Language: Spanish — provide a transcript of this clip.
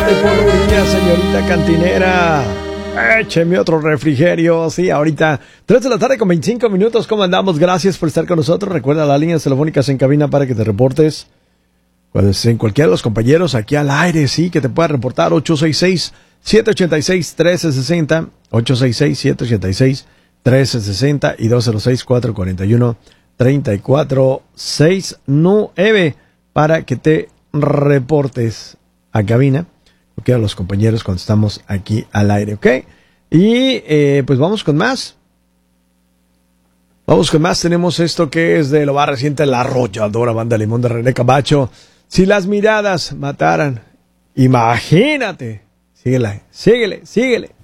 por orilla, señorita cantinera. Écheme otro refrigerio. Sí, ahorita 3 de la tarde con 25 minutos. ¿Cómo andamos? Gracias por estar con nosotros. Recuerda las líneas telefónicas en cabina para que te reportes. Pues en cualquiera de los compañeros aquí al aire, sí, que te pueda reportar. 866-786-1360, 866-786-1360 y 206-441-3469 para que te reportes a cabina. Porque a los compañeros cuando estamos aquí al aire, ¿ok? Y pues vamos con más. Vamos con más. Tenemos esto que es de lo más reciente, La Arrolladora Banda Limón de René Camacho. Si las miradas mataran, imagínate. Síguele, síguele, síguele.